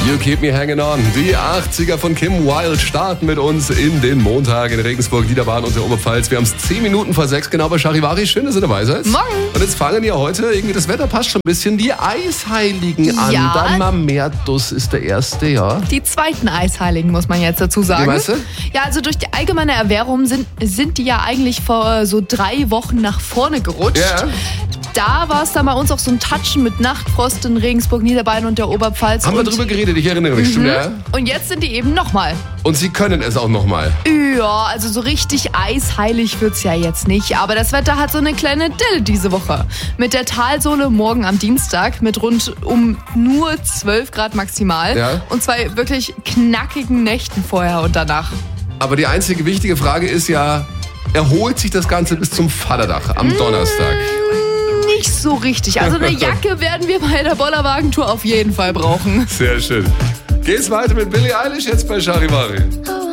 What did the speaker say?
You Keep Me Hanging On. Die 80er von Kim Wilde starten mit uns in den Montag in Regensburg, Niederbayern und der Oberpfalz. Wir haben es 10 Minuten vor 6 genau bei Charivari. Schön, dass ihr dabei seid. Morgen. Und jetzt fangen ja heute, irgendwie das Wetter passt schon ein bisschen, die Eisheiligen an. Ja. Dann Mamertus ist der erste, ja. Die zweiten Eisheiligen, muss man jetzt dazu sagen. Wie meinst du? Ja, also durch die allgemeine Erwärmung sind die ja eigentlich vor so 3 Wochen nach vorne gerutscht. Ja. Da war es dann bei uns auch so ein Touchen mit Nachtfrost in Regensburg, Niederbayern und der Oberpfalz. Haben wir drüber geredet, ich erinnere mich. Stimmt, ja. Und jetzt sind die eben nochmal. Und sie können es auch nochmal. Ja, also so richtig eisheilig wird's ja jetzt nicht. Aber das Wetter hat so eine kleine Delle diese Woche. Mit der Talsohle morgen am Dienstag mit rund um nur 12 Grad maximal. Ja. Und 2 wirklich knackigen Nächten vorher und danach. Aber die einzige wichtige Frage ist ja, erholt sich das Ganze bis zum Vatertag am Donnerstag? Nicht so richtig. Also eine Jacke werden wir bei der Bollerwagentour auf jeden Fall brauchen. Sehr schön. Geht's weiter mit Billie Eilish jetzt bei Charivari. Oh.